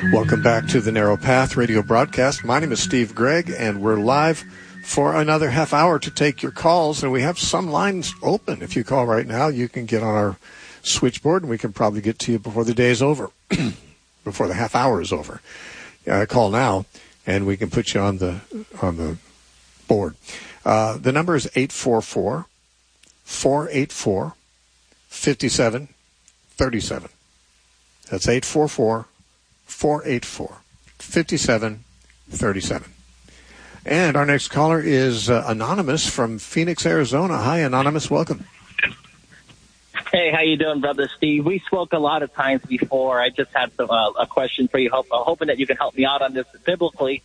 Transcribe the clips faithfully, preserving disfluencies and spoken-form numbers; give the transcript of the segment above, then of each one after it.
Welcome back to the Narrow Path radio broadcast. My name is Steve Gregg, and we're live for another half hour to take your calls. And we have some lines open. If you call right now, you can get on our switchboard, and we can probably get to you before the day is over, before the half hour is over. Uh, call now, and we can put you on the on the board. Uh, the number is eight four four, four eight four, five seven three seven. That's eight four four, four eight four, five seven three seven. And our next caller is uh, Anonymous from Phoenix, Arizona. Hi, Anonymous. Welcome. Hey, how you doing, Brother Steve? We spoke a lot of times before. I just had some, uh, a question for you. Hope, I'm hoping that you can help me out on this biblically.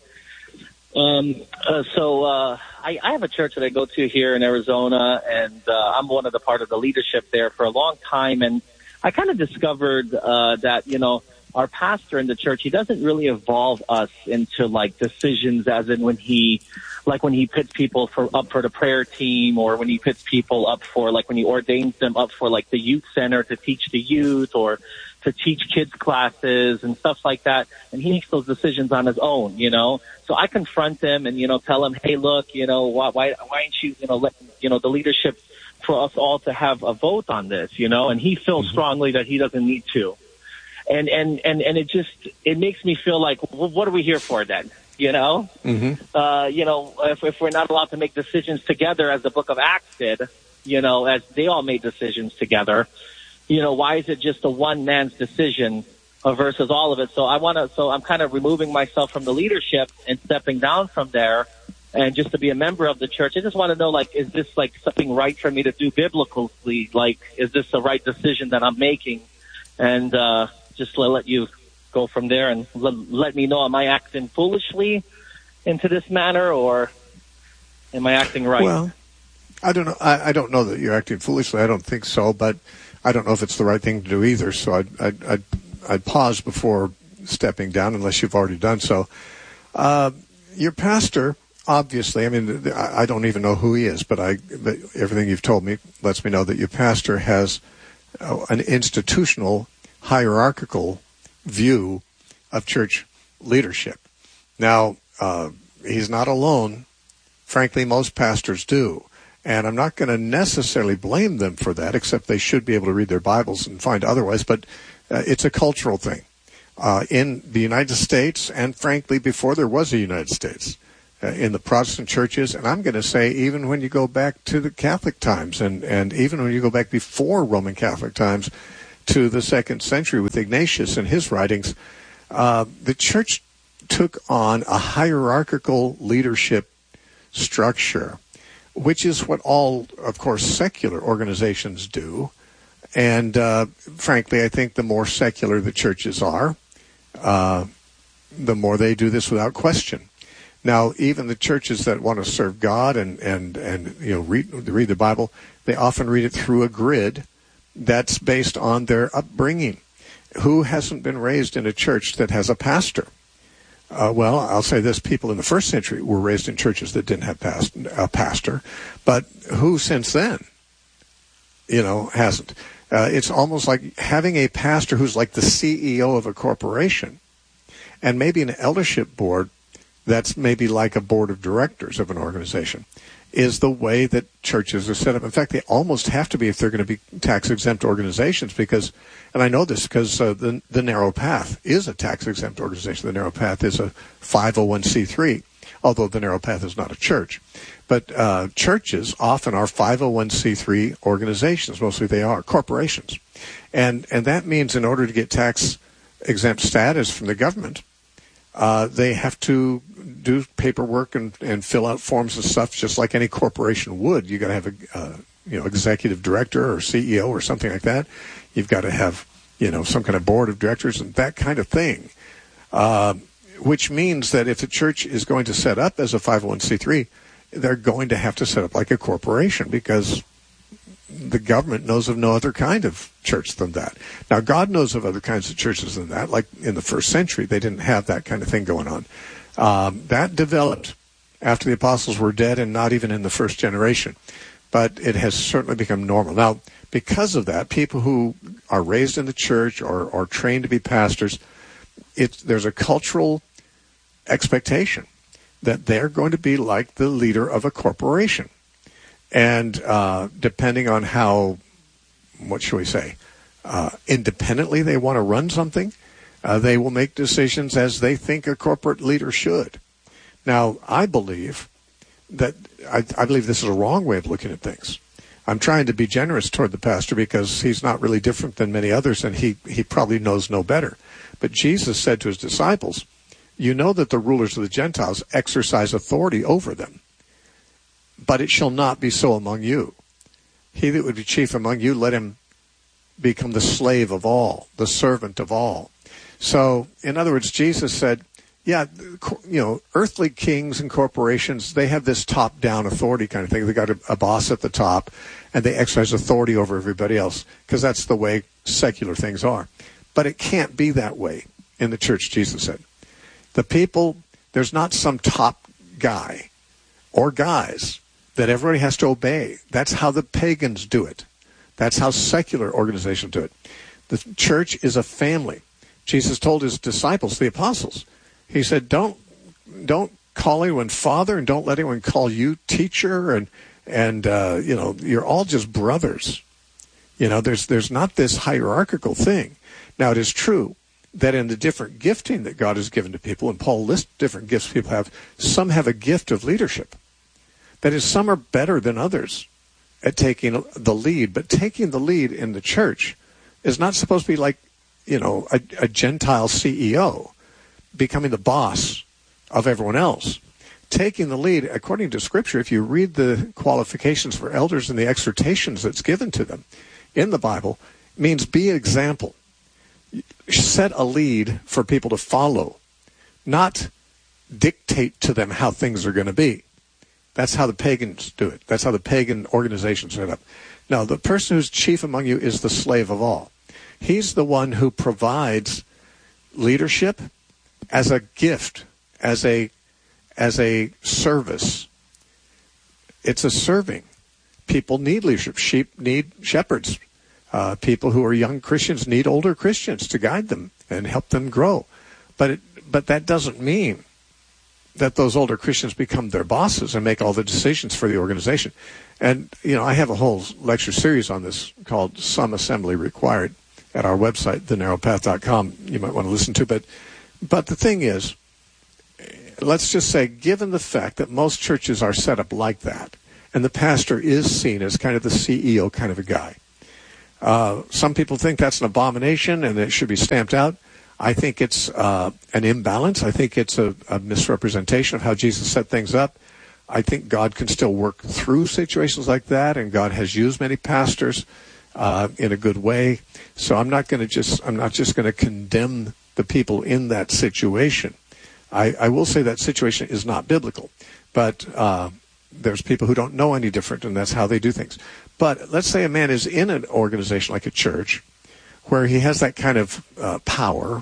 Um, uh, so uh, I, I have a church that I go to here in Arizona, and uh, I'm one of the part of the leadership there for a long time. And I kind of discovered uh, that, you know, our pastor in the church, he doesn't really involve us into like decisions as in when he, like when he puts people for up for the prayer team, or when he puts people up for like when he ordains them up for like the youth center to teach the youth or to teach kids classes and stuff like that. And he makes those decisions on his own, you know. So I confront him and, you know, tell him, hey, look, you know, why, why, why aren't you, you know, let, you know, the leadership for us all to have a vote on this, you know? And he feels mm-hmm. strongly that he doesn't need to. And, and, and, and it just, it makes me feel like, well, what are we here for then? You know, mm-hmm. uh, you know, if, if we're not allowed to make decisions together as the book of Acts did, you know, as they all made decisions together, you know, why is it just a one man's decision versus all of it? So I want to, so I'm kind of removing myself from the leadership and stepping down from there. And just to be a member of the church, I just want to know, like, is this like something right for me to do biblically? Like, is this the right decision that I'm making? And, uh, just let, let you go from there and let, let me know, am I acting foolishly into this manner, or am I acting right? Well, I don't know. I, I don't know that you're acting foolishly. I don't think so, but I don't know if it's the right thing to do either. So I'd, I'd, I'd, I'd pause before stepping down unless you've already done so. Uh, your pastor, obviously, I mean, I don't even know who he is, but I, but everything you've told me lets me know that your pastor has uh, an institutional, hierarchical view of church leadership. Now, uh, he's not alone. Frankly, most pastors do. And I'm not going to necessarily blame them for that, except they should be able to read their Bibles and find otherwise. But uh, it's a cultural thing. Uh, in the United States, and frankly, before there was a United States, uh, in the Protestant churches, and I'm going to say even when you go back to the Catholic times, and, and even when you go back before Roman Catholic times, to the second century with Ignatius and his writings, uh, the church took on a hierarchical leadership structure, which is what all, of course, secular organizations do. And uh, frankly, I think the more secular the churches are, uh, the more they do this without question. Now, even the churches that want to serve God and, and, and you know read, read the Bible, they often read it through a grid that's based on their upbringing. Who hasn't been raised in a church that has a pastor? Uh, well, I'll say this. People in the first century were raised in churches that didn't have past, a pastor. But who since then, you know, hasn't? Uh, it's almost like having a pastor who's like the C E O of a corporation, and maybe an eldership board that's maybe like a board of directors of an organization, is the way that churches are set up. In fact, they almost have to be if they're going to be tax-exempt organizations because, and I know this because uh, the, the Narrow Path is a tax-exempt organization. The Narrow Path is a five oh one c three, although the Narrow Path is not a church. But uh, churches often are five oh one c three organizations. Mostly they are corporations. And, and that means in order to get tax-exempt status from the government, uh, they have to do paperwork and, and fill out forms and stuff just like any corporation would. You got to have a uh, you know executive director or C E O or something like that. You've got to have you know some kind of board of directors and that kind of thing. Uh, which means that if the church is going to set up as a five oh one c three, they're going to have to set up like a corporation because the government knows of no other kind of church than that. Now, God knows of other kinds of churches than that. Like in the first century, they didn't have that kind of thing going on. Um, that developed after the apostles were dead and not even in the first generation. But it has certainly become normal. Now, because of that, people who are raised in the church or, or trained to be pastors, it's, there's a cultural expectation that they're going to be like the leader of a corporation. And uh, depending on how, what shall we say, uh, independently they want to run something, uh, they will make decisions as they think a corporate leader should. Now, I believe that, I, I believe this is a wrong way of looking at things. I'm trying to be generous toward the pastor because he's not really different than many others, and he, he probably knows no better. But Jesus said to his disciples, you know that the rulers of the Gentiles exercise authority over them, but it shall not be so among you. He that would be chief among you, let him become the slave of all, the servant of all. So, in other words, Jesus said, yeah, you know, earthly kings and corporations, they have this top-down authority kind of thing. They got a, a boss at the top, and they exercise authority over everybody else, because that's the way secular things are. But it can't be that way in the church, Jesus said. The people, there's not some top guy or guys that everybody has to obey. That's how the pagans do it. That's how secular organizations do it. The church is a family. Jesus told his disciples, the apostles, he said, don't don't call anyone father, and don't let anyone call you teacher, and and uh, you know, you're all just brothers. You know, there's there's not this hierarchical thing. Now, it is true that in the different gifting that God has given to people, and Paul lists different gifts people have, some have a gift of leadership. That is, some are better than others at taking the lead, but taking the lead in the church is not supposed to be like, you know, a, a Gentile C E O becoming the boss of everyone else. Taking the lead, according to Scripture, if you read the qualifications for elders and the exhortations that's given to them in the Bible, means be an example. Set a lead for people to follow, not dictate to them how things are going to be. That's how the pagans do it. That's how the pagan organizations set up. Now, the person who's chief among you is the slave of all. He's the one who provides leadership as a gift, as a as a service. It's a serving. People need leadership. Sheep need shepherds. Uh, people who are young Christians need older Christians to guide them and help them grow. But it, but that doesn't mean that those older Christians become their bosses and make all the decisions for the organization. And, you know, I have a whole lecture series on this called Some Assembly Required at our website, the narrow path dot com. You might want to listen to. But, but the thing is, let's just say, given the fact that most churches are set up like that, and the pastor is seen as kind of the C E O kind of a guy, Uh, some people think that's an abomination and it should be stamped out. I think it's uh, an imbalance. I think it's a, a misrepresentation of how Jesus set things up. I think God can still work through situations like that, and God has used many pastors uh, in a good way. So I'm not going to just I'm not just going to condemn the people in that situation. I, I will say that situation is not biblical, but uh, there's people who don't know any different, and that's how they do things. But let's say a man is in an organization like a church where he has that kind of uh, power.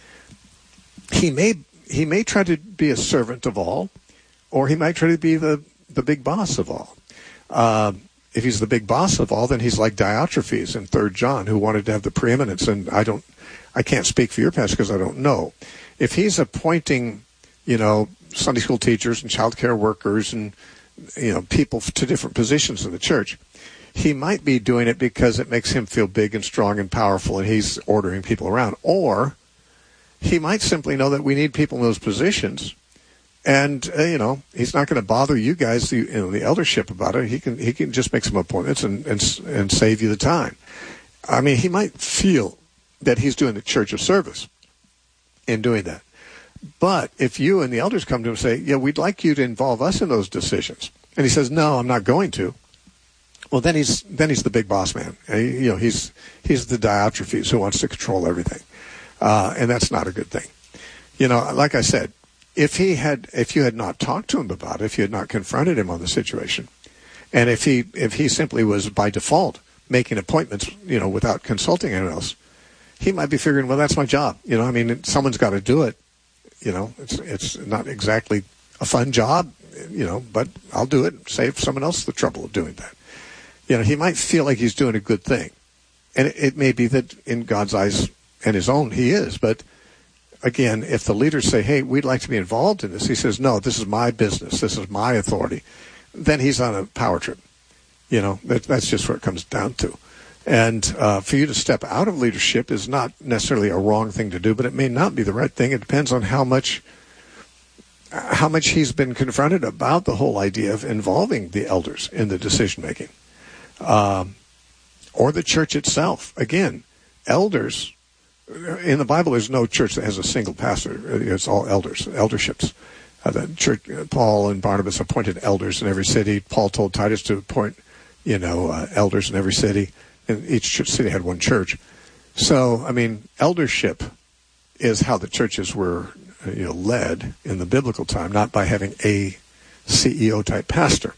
He may he may try to be a servant of all, or he might try to be the, the big boss of all. Uh, if he's the big boss of all, then he's like Diotrephes in Third John, who wanted to have the preeminence. And I don't, I can't speak for your pastor because I don't know. If he's appointing, you know, Sunday school teachers and child care workers and, you know, people to different positions in the church, he might be doing it because it makes him feel big and strong and powerful, and he's ordering people around. Or he might simply know that we need people in those positions, and uh, you know, he's not going to bother you guys, the, you know, the eldership about it. He can he can just make some appointments and, and and save you the time. I mean, he might feel that he's doing the church a service in doing that. But if you and the elders come to him and say, "Yeah, we'd like you to involve us in those decisions," and he says, "No, I'm not going to," well, then he's then he's the big boss man. He, you know, he's he's the Diotrephes who wants to control everything, uh, and that's not a good thing. You know, like I said, if he had, if you had not talked to him about it, if you had not confronted him on the situation, and if he if he simply was by default making appointments, you know, without consulting anyone else, he might be figuring, well, that's my job. You know, I mean, someone's got to do it. You know, it's it's not exactly a fun job, you know, but I'll do it. Save someone else the trouble of doing that. You know, he might feel like he's doing a good thing. And it, it may be that in God's eyes and his own he is, but again, if the leaders say, hey, we'd like to be involved in this, he says, no, this is my business, this is my authority, then he's on a power trip. You know, that, that's just what it comes down to. And uh, for you to step out of leadership is not necessarily a wrong thing to do, but it may not be the right thing. It depends on how much how much he's been confronted about the whole idea of involving the elders in the decision-making. Um, or the church itself. Again, elders, in the Bible there's no church that has a single pastor. It's all elders, elderships. Uh, the church, Paul and Barnabas appointed elders in every city. Paul told Titus to appoint, you know, uh, elders in every city. And each city had one church. So, I mean, eldership is how the churches were, you know, led in the biblical time, not by having a C E O type pastor.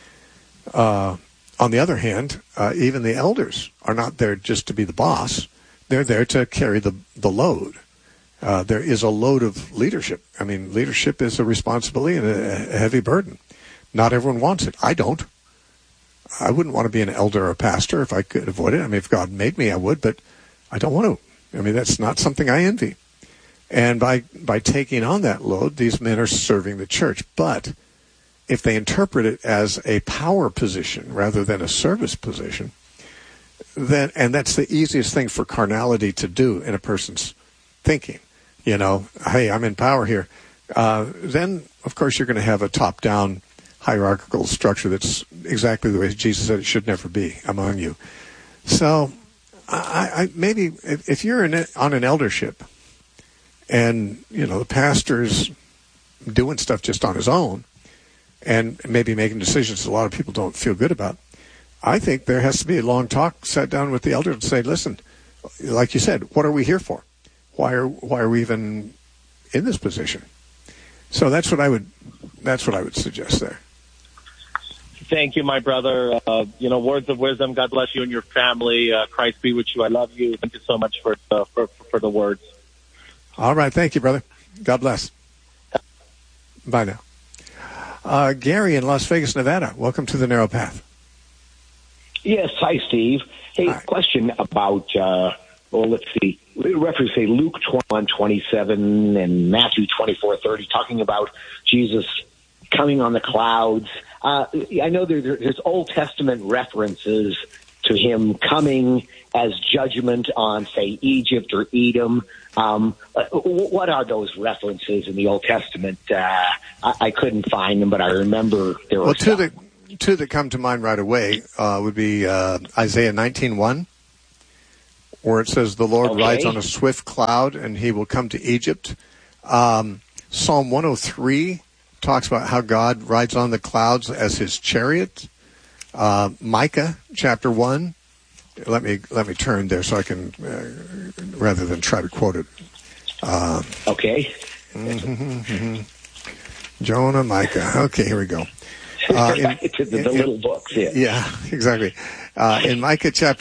Uh, on the other hand, uh, even the elders are not there just to be the boss. They're there to carry the the load. Uh, there is a load of leadership. I mean, leadership is a responsibility and a, a heavy burden. Not everyone wants it. I don't. I wouldn't want to be an elder or a pastor if I could avoid it. I mean, if God made me, I would, but I don't want to. I mean, that's not something I envy. And by by taking on that load, these men are serving the church. But if they interpret it as a power position rather than a service position, then, and that's the easiest thing for carnality to do in a person's thinking, you know, hey, I'm in power here, uh, then, of course, you're going to have a top-down hierarchical structure that's exactly the way Jesus said it should never be among you. So I, I maybe if, if you're in, on an eldership and, you know, the pastor's doing stuff just on his own and maybe making decisions a lot of people don't feel good about, I think there has to be a long talk, sat down with the elder and say, listen, like you said, what are we here for? Why are why are we even in this position? So that's what I would that's what I would suggest there. Thank you, my brother. Uh, you know, words of wisdom. God bless you and your family. Uh, Christ be with you. I love you. Thank you so much for uh, for, for the words. All right. Thank you, brother. God bless. Bye now. Uh, Gary in Las Vegas, Nevada. Welcome to the Narrow Path. Yes. Hi, Steve. Hey, hi. Question about, uh, well, let's see. Reference, say, Luke twenty-one twenty-seven and Matthew twenty-four thirty, talking about Jesus coming on the clouds. Uh, I know there, there's Old Testament references to him coming as judgment on, say, Egypt or Edom. Um, what are those references in the Old Testament? Uh, I, I couldn't find them, but I remember there were well, two some. that two that come to mind right away uh, would be uh, Isaiah nineteen one, where it says, "The Lord okay. rides on a swift cloud, and he will come to Egypt." Um, Psalm one oh three talks about how God rides on the clouds as his chariot. Uh, Micah chapter one. Let me let me turn there so I can, uh, rather than try to quote it. Uh, okay. Mm-hmm, mm-hmm. Jonah, Micah. Okay, here we go. Uh, in, the, the in, little books, yeah. Yeah, exactly. Uh, in Micah chapter